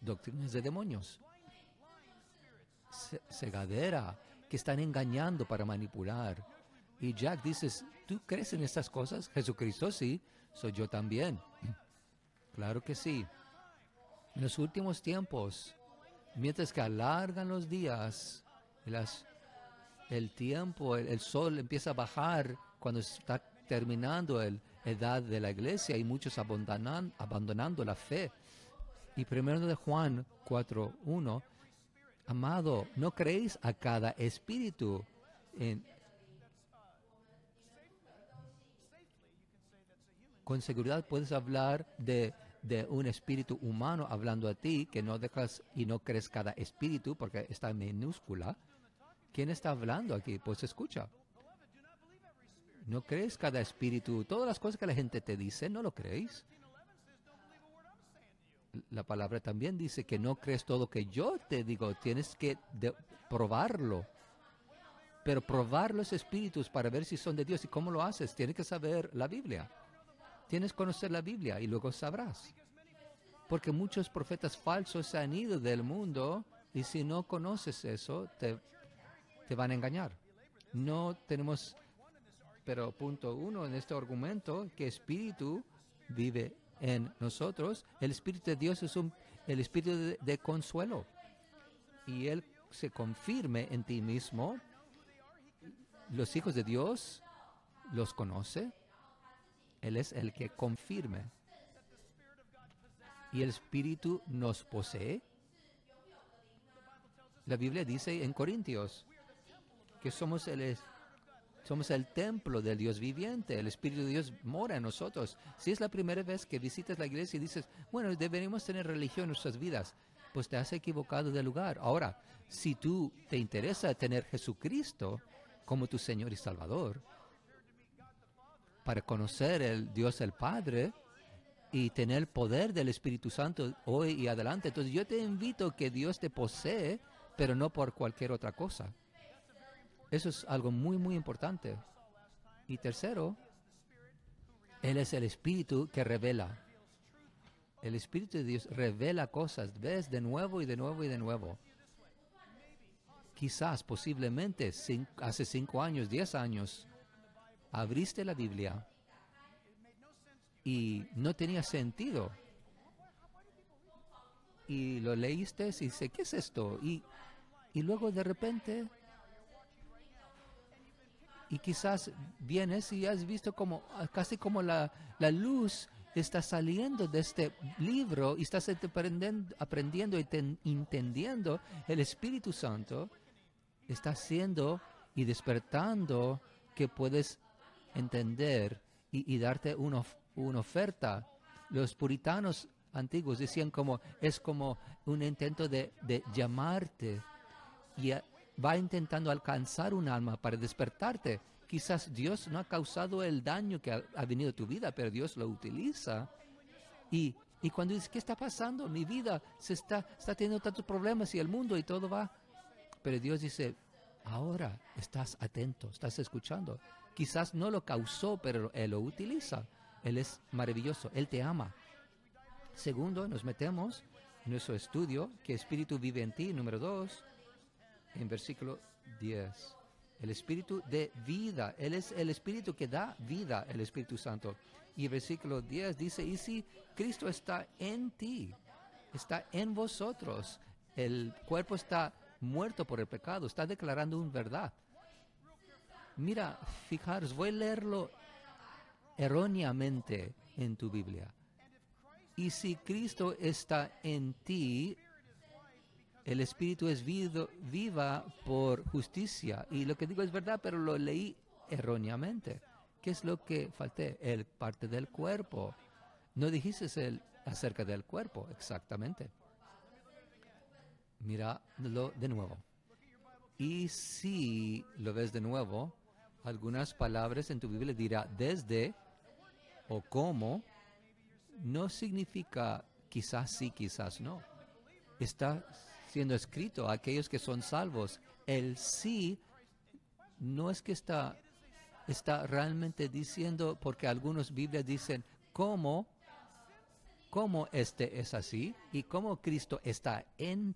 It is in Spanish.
doctrinas de demonios, cegadera, que están engañando para manipular. Y Jack, dices, ¿tú crees en estas cosas? Jesucristo sí, soy yo también. Claro que sí. En los últimos tiempos, mientras que alargan los días, el tiempo, el sol empieza a bajar cuando está terminando la edad de la iglesia y muchos abandonando la fe. Y primero de Juan 4:1, amado, no creéis a cada espíritu. Con seguridad puedes hablar de un espíritu humano hablando a ti, que no dejas y no crees cada espíritu, porque está en minúscula. ¿Quién está hablando aquí? Pues escucha. ¿No crees cada espíritu? Todas las cosas que la gente te dice, ¿no lo creéis? La palabra también dice que no crees todo lo que yo te digo. Tienes que probarlo. Pero probar los espíritus para ver si son de Dios. ¿Y cómo lo haces? Tienes que saber la Biblia. Tienes que conocer la Biblia y luego sabrás. Porque muchos profetas falsos se han ido del mundo y si no conoces eso, te van a engañar. No tenemos, pero punto 1 en este argumento, que espíritu vive en nosotros. El Espíritu de Dios es el espíritu de consuelo. Y Él se confirme en ti mismo. Los hijos de Dios los conoce. Él es el que confirme. Y el Espíritu nos posee. La Biblia dice en Corintios que somos el templo del Dios viviente. El Espíritu de Dios mora en nosotros. Si es la primera vez que visitas la iglesia y dices, bueno, deberíamos tener religión en nuestras vidas, pues te has equivocado de lugar. Ahora, si tú te interesa tener Jesucristo como tu Señor y Salvador, para conocer el Dios el Padre y tener el poder del Espíritu Santo hoy y adelante, entonces yo te invito a que Dios te posee, pero no por cualquier otra cosa. Eso es algo muy, muy importante. Y tercero, Él es el Espíritu que revela. El Espíritu de Dios revela cosas, ves de nuevo y de nuevo y de nuevo. Quizás, posiblemente, hace 5 años, 10 años, abriste la Biblia y no tenía sentido. Y lo leíste y dices, ¿qué es esto? Y luego de repente, y quizás vienes y has visto como casi como la luz está saliendo de este libro y estás aprendiendo y entendiendo. El Espíritu Santo está haciendo y despertando que puedes entender y darte una oferta. Los puritanos antiguos decían es como un intento de llamarte y va intentando alcanzar un alma para despertarte. Quizás Dios no ha causado el daño que ha venido a tu vida, pero Dios lo utiliza. Y cuando dices, ¿qué está pasando? Mi vida está teniendo tantos problemas y el mundo y todo va. Pero Dios dice, ahora estás atento, estás escuchando. Quizás no lo causó, pero Él lo utiliza. Él es maravilloso, Él te ama. Segundo, nos metemos en nuestro estudio, que Espíritu vive en ti. Número 2, en versículo 10. El Espíritu de vida. Él es el Espíritu que da vida, el Espíritu Santo. Y el versículo 10 dice, y si Cristo está en ti, está en vosotros, el cuerpo está muerto por el pecado, está declarando una verdad. Mira, fijaros, voy a leerlo erróneamente en tu Biblia. Y si Cristo está en ti, el Espíritu es viva por justicia. Y lo que digo es verdad, pero lo leí erróneamente. ¿Qué es lo que falté? El parte del cuerpo. No dijiste acerca del cuerpo, exactamente. Míralo de nuevo. Y si lo ves de nuevo, algunas palabras en tu Biblia dirá desde o como. No significa quizás sí, quizás no. Está siendo escrito a aquellos que son salvos. El sí no es que está realmente diciendo, porque algunos Biblias dicen cómo, cómo este es así y cómo Cristo está en